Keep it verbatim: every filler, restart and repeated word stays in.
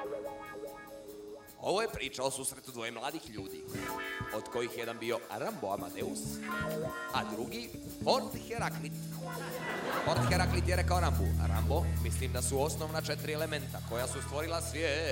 Ovo je priča o susretu dvoje mladih ljudi, od kojih jedan bio Rambo Amadeus, a drugi Ford Heraklit. Ford Heraklit je rekao Rambu, a Rambo, mislim da su osnovna četiri elementa koja su stvorila svijet.